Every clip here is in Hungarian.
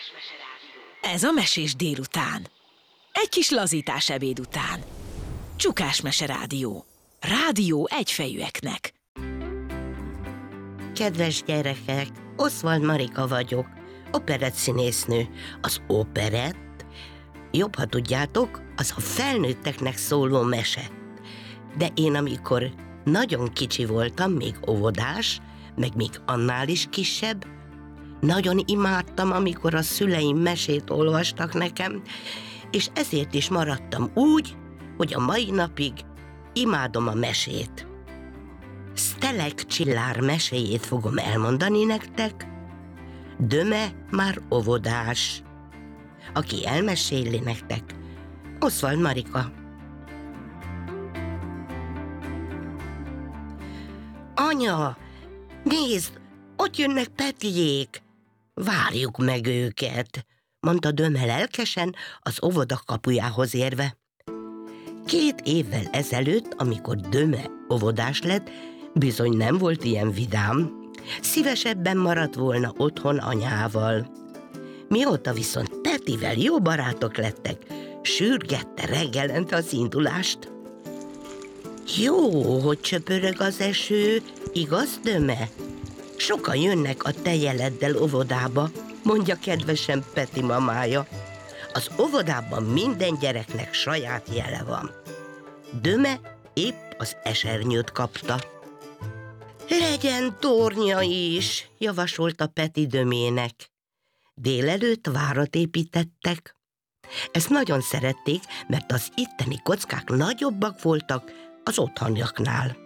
Ez a Mesés délután. Egy kis lazítás ebéd után. Csukás Mese Rádió. Rádió egyfejűeknek. Kedves gyerekek, Oswald Marika vagyok, operett színésznő. Az operett, jobb, ha tudjátok, az a felnőtteknek szóló mese. De én amikor nagyon kicsi voltam, még óvodás, meg még annál is kisebb, nagyon imádtam, amikor a szüleim mesét olvastak nekem, és ezért is maradtam úgy, hogy a mai napig imádom a mesét. Sztelek Csillár meséjét fogom elmondani nektek. Döme már óvodás. Aki elmeséli nektek, Oswald Marika. Anya, nézd, ott jönnek Petiék. Várjuk meg őket, mondta Döme lelkesen az óvoda kapujához érve. 2 évvel ezelőtt, amikor Döme óvodás lett, bizony nem volt ilyen vidám. Szívesebben maradt volna otthon anyával. Mióta viszont Petivel jó barátok lettek, sürgette reggelente az indulást. Jó, hogy csöpörög az eső, igaz, Döme? Sokan jönnek a te jeleddel óvodába, mondja kedvesen Peti mamája. Az óvodában minden gyereknek saját jele van. Döme épp az esernyőt kapta. Legyen tornya is, javasolta Peti Dömének. Délelőtt várat építettek. Ezt nagyon szerették, mert az itteni kockák nagyobbak voltak az otthoniaknál.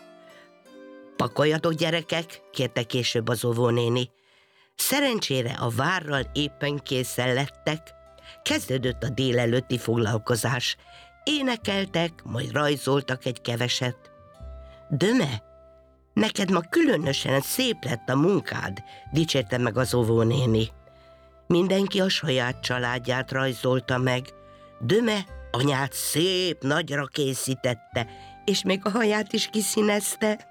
Pakoljatok, gyerekek, kérte később az óvónéni. Szerencsére a várral éppen készen lettek. Kezdődött a délelőtti foglalkozás. Énekeltek, majd rajzoltak egy keveset. Döme, neked ma különösen szép lett a munkád, dicsérte meg az óvónéni. Mindenki a saját családját rajzolta meg. Döme anyát szép nagyra készítette, és még a haját is kiszínezte.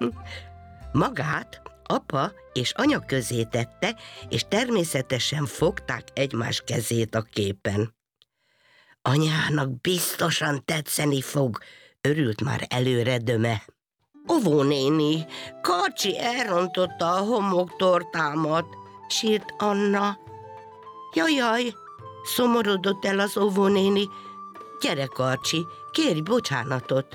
Magát apa és anya közé tette, és természetesen fogták egymás kezét a képen. Anyának biztosan tetszeni fog, örült már előre Döme. Óvónéni, Karcsi elrontotta a homoktortámat, sírt Anna. Jajjaj, szomorodott el az óvónéni. Gyere, Karcsi, kérj bocsánatot.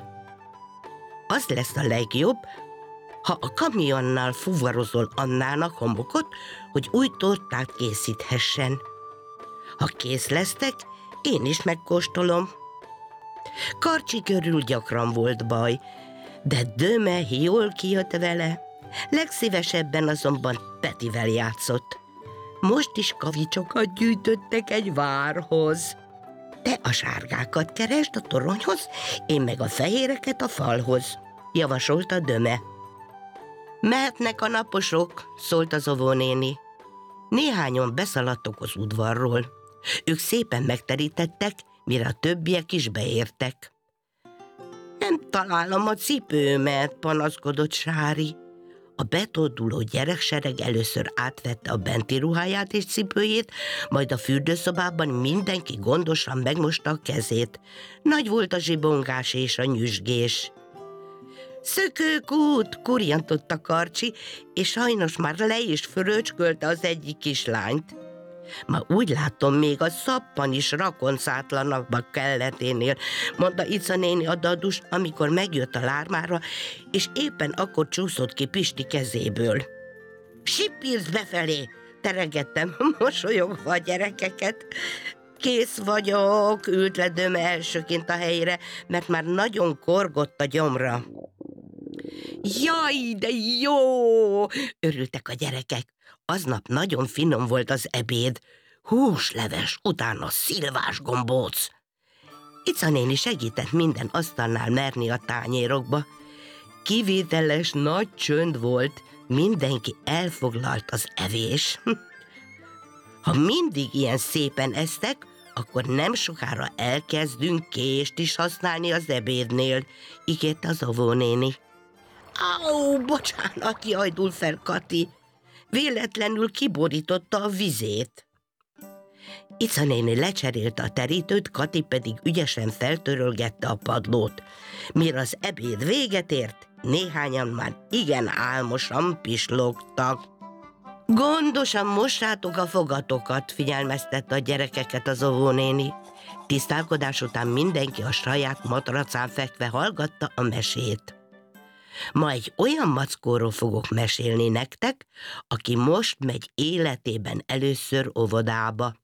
Az lesz a legjobb, ha a kamionnal fuvarozol Annának homokot, hogy új tortát készíthessen. Ha kész lesztek, én is megkóstolom. Karcsi körül gyakran volt baj, de Döme jól kijött vele. Legszívesebben azonban Petivel játszott. Most is kavicsokat gyűjtöttek egy várhoz. Te a sárgákat keresd a toronyhoz, én meg a fehéreket a falhoz, javasolta Döme. Mehetnek a naposok, szólt az óvónéni. Néhányan beszaladtok az udvarról. Ők szépen megterítettek, mire a többiek is beértek. Nem találom a cipőmet, panaszkodott Sári. A betorduló gyereksereg először átvette a benti ruháját és cipőjét, majd a fürdőszobában mindenki gondosan megmosta a kezét. Nagy volt a zsibongás és a nyüzsgés. Szökőkút, kurjantotta Karcsi, és sajnos már le is fröcskölte az egyik kislányt. Ma úgy látom, még a szappan is rakoncátlanabbak kelleténél, mondta Ica néni a dadus, amikor megjött a lármára, és éppen akkor csúszott ki Pisti kezéből. Sipírsz befelé, teregettem mosolyogva a gyerekeket. Kész vagyok, ült le Döme elsőként a helyére, mert már nagyon korgott a gyomra. Jaj, de jó! Örültek a gyerekek. Aznap nagyon finom volt az ebéd. Húsleves, utána szilvás gombóc. Ica néni segített minden asztalnál merni a tányérokba. Kivételes nagy csönd volt, mindenki elfoglalt az evés. Ha mindig ilyen szépen esztek, akkor nem sokára elkezdünk kést is használni az ebédnél, ígérte az óvónéni. Áú, bocsánat, jajdul fel Kati. Véletlenül kiborította a vizét. Ica néni lecserélte a terítőt, Kati pedig ügyesen feltörölgette a padlót. Mire az ebéd véget ért, néhányan már igen álmosan pislogtak. Gondosan mossátok a fogatokat, figyelmeztette a gyerekeket az óvónéni. Tisztálkodás után mindenki a saját matracán fekve hallgatta a mesét. Ma egy olyan mackóról fogok mesélni nektek, aki most megy életében először óvodába.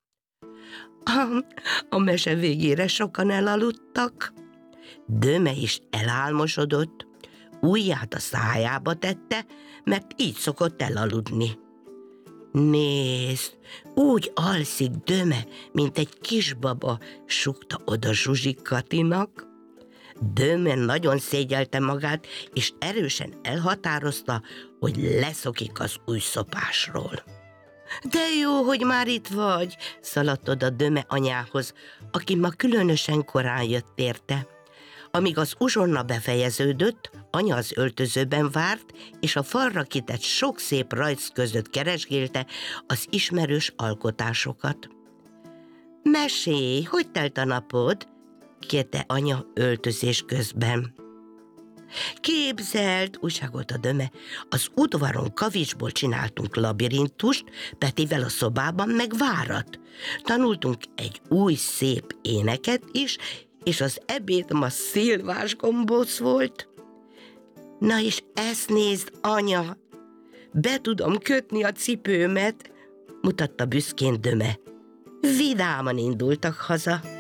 A mese végére sokan elaludtak. Döme is elálmosodott, ujját a szájába tette, mert így szokott elaludni. Nézd, úgy alszik Döme, mint egy kisbaba, sukta oda Zsuzsi Katinak. Döme nagyon szégyelte magát, és erősen elhatározta, hogy leszokik az új szopásról. De jó, hogy már itt vagy, szaladt oda Döme anyához, aki ma különösen korán jött érte. Amíg az uzsonna befejeződött, anya az öltözőben várt, és a falra kitett sok szép rajz között keresgélte az ismerős alkotásokat. Mesélj, hogy telt a napod? Kérte anya öltözés közben. Képzeld, újságolta Döme, az udvaron kavicsból csináltunk labirintust, Petivel a szobában meg várat. Tanultunk egy új szép éneket is, és az ebéd ma szilvás gombóc volt. Na és ezt nézd, anya! Be tudom kötni a cipőmet, mutatta büszkén Döme. Vidáman indultak haza.